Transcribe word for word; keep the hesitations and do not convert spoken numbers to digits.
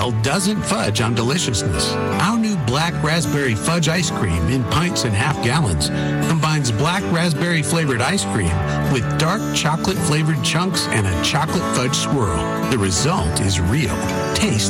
style doesn't fudge on deliciousness. Our new black raspberry fudge ice cream in pints and half gallons combines black raspberry flavored ice cream with dark chocolate flavored chunks and a chocolate fudge swirl. The result is real. Taste